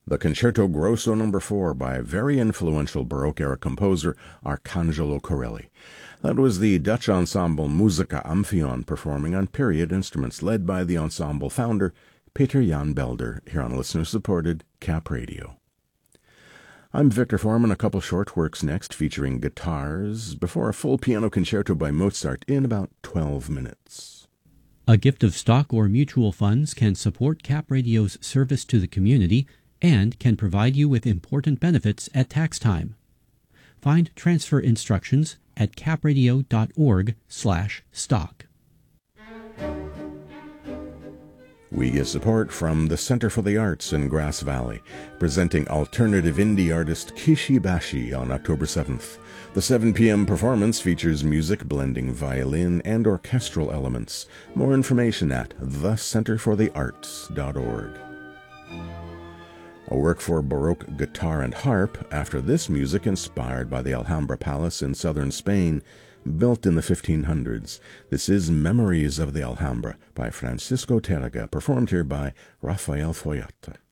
The Concerto Grosso No. 4 by very influential Baroque-era composer Arcangelo Corelli. That was the Dutch ensemble Musica Amphion performing on period instruments led by the ensemble founder Peter Jan Belder here on listener-supported Cap Radio. I'm Victor Foreman. A couple short works next featuring guitars before a full piano concerto by Mozart in about 12 minutes. A gift of stock or mutual funds can support Cap Radio's service to the community and can provide you with important benefits at tax time. Find transfer instructions at capradio.org/stock. We get support from the Center for the Arts in Grass Valley, presenting alternative indie artist Kishi Bashi on October 7th. The 7 p.m. performance features music blending violin and orchestral elements. More information at thecenterforthearts.org. A work for Baroque guitar and harp after this music inspired by the Alhambra Palace in southern Spain, built in the 1500s. This is Memories of the Alhambra by Francisco Terraga, performed here by Rafael Foyata.